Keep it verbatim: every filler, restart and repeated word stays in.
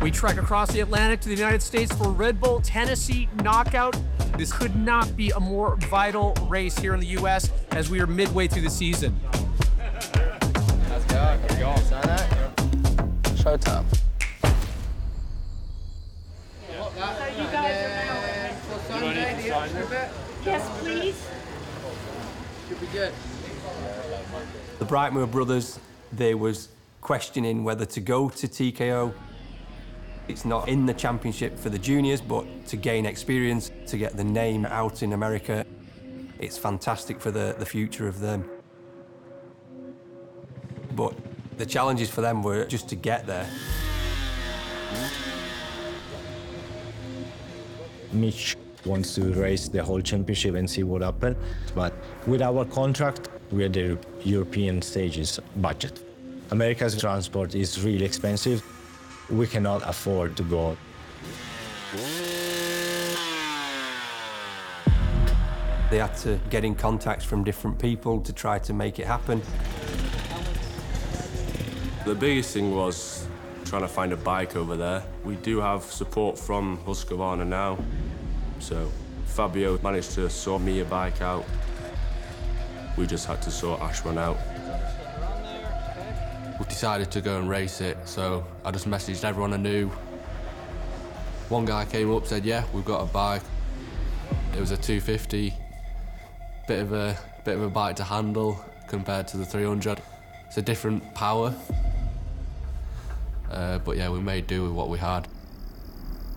We trek across the Atlantic to the United States for Red Bull Tennessee Knockout. This could not be a more vital race here in the U S as we are midway through the season. Let's go. Let's go. Sign that. Showtime. So you guys are now. For Sunday, the extra bit? Yes, please. Should be good. The Brightmoor brothers, they was questioning whether to go to T K O. It's not in the championship for the juniors, but to gain experience, to get the name out in America, it's fantastic for the, the future of them. But the challenges for them were just to get there. Mitch wants to race the whole championship and see what happens, but with our contract, we are the European stages budget. America's transport is really expensive. We cannot afford to go. They had to get in contacts from different people to try to make it happen. The biggest thing was trying to find a bike over there. We do have support from Husqvarna now, so Fabio managed to sort me a bike out. We just had to sort Ashwan out. We decided to go and race it, so I just messaged everyone I knew. One guy came up, said, yeah, we've got a bike. It was a two fifty, bit of a, bit of a bike to handle compared to the three hundred. It's a different power, uh, but yeah, we made do with what we had.